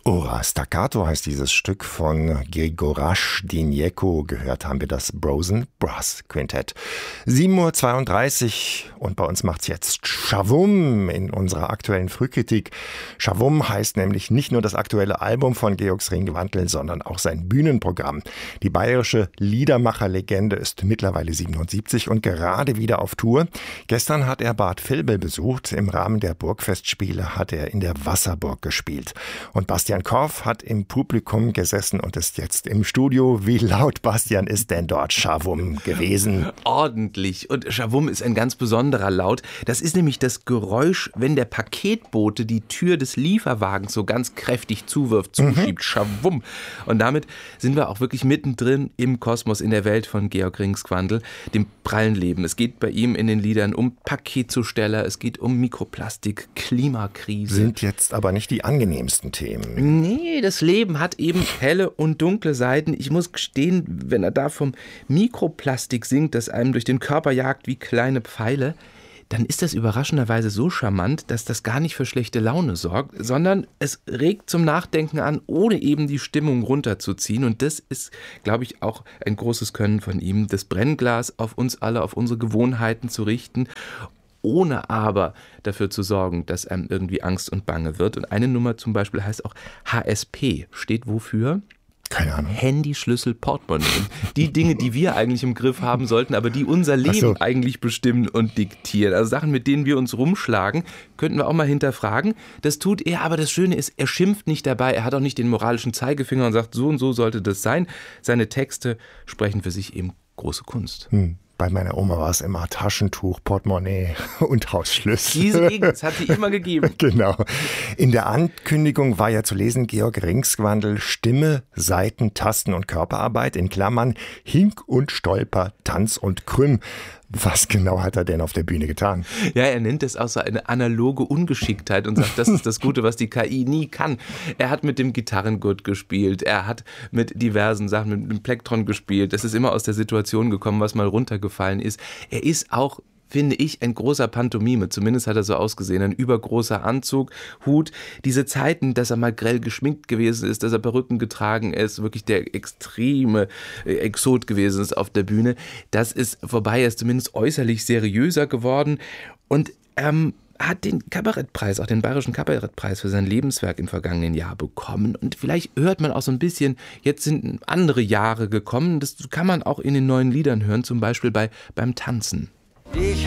Ora Staccato heißt dieses Stück von Grigorash Dinieko. Gehört haben wir das Brosen Brass Quintett. 7:32 Uhr und bei uns macht's jetzt Schavum in unserer aktuellen Frühkritik. Schavum heißt nämlich nicht nur das aktuelle Album von Georg Ringwandl, sondern auch sein Bühnenprogramm. Die bayerische Liedermacherlegende ist mittlerweile 77 und gerade wieder auf Tour. Gestern hat er Bad Vilbel besucht. Im Rahmen der Burgfestspiele hat er in der Wasserburg gespielt. Und Bastian Korff hat im Publikum gesessen und ist jetzt im Studio. Wie laut, Bastian, ist denn dort Schavum gewesen? Ordentlich. Und Schavum ist ein ganz besonderer Laut. Das ist nämlich das Geräusch, wenn der Paketbote die Tür des Lieferwagens so ganz kräftig zuwirft, zuschiebt. Schavum. Und damit sind wir auch wirklich mittendrin im Kosmos, in der Welt von Georg Ringwandl, dem prallen Leben. Es geht bei ihm in den Liedern um Paketzusteller, es geht um Mikroplastik, Klimakrise. Sind jetzt aber nicht die angenehmsten Themen. Nee, das Leben hat eben helle und dunkle Seiten. Ich muss gestehen, wenn er da vom Mikroplastik singt, das einem durch den Körper jagt wie kleine Pfeile, dann ist das überraschenderweise so charmant, dass das gar nicht für schlechte Laune sorgt, sondern es regt zum Nachdenken an, ohne eben die Stimmung runterzuziehen. Und das ist, glaube ich, auch ein großes Können von ihm, das Brennglas auf uns alle, auf unsere Gewohnheiten zu richten, ohne aber dafür zu sorgen, dass einem irgendwie Angst und Bange wird. Und eine Nummer zum Beispiel heißt auch HSP. Steht wofür? Keine Ahnung. Handy, Schlüssel, Portemonnaie. Die Dinge, die wir eigentlich im Griff haben sollten, aber die unser Leben eigentlich bestimmen und diktieren. Also Sachen, mit denen wir uns rumschlagen, könnten wir auch mal hinterfragen. Das tut er, aber das Schöne ist, er schimpft nicht dabei. Er hat auch nicht den moralischen Zeigefinger und sagt, so und so sollte das sein. Seine Texte sprechen für sich eben große Kunst. Bei meiner Oma war es immer Taschentuch, Portemonnaie und Hausschlüssel. Diese Regel hat sie immer gegeben. Genau. In der Ankündigung war ja zu lesen, Georg Ringwandl, Stimme, Saiten, Tasten und Körperarbeit, in Klammern, Hink und Stolper, Tanz und Krümm. Was genau hat er denn auf der Bühne getan? Ja, er nennt es auch so eine analoge Ungeschicktheit und sagt, das ist das Gute, was die KI nie kann. Er hat mit dem Gitarrengurt gespielt, er hat mit diversen Sachen, mit dem Plektron gespielt. Das ist immer aus der Situation gekommen, was mal runtergefallen ist. Er ist auch, finde ich, ein großer Pantomime. Zumindest hat er so ausgesehen. Ein übergroßer Anzug, Hut. Diese Zeiten, dass er mal grell geschminkt gewesen ist, dass er Perücken getragen ist, wirklich der extreme Exot gewesen ist auf der Bühne. Das ist vorbei. Er ist zumindest äußerlich seriöser geworden und hat den Kabarettpreis, auch den Bayerischen Kabarettpreis für sein Lebenswerk im vergangenen Jahr bekommen. Und vielleicht hört man auch so ein bisschen, jetzt sind andere Jahre gekommen. Das kann man auch in den neuen Liedern hören, zum Beispiel beim Tanzen.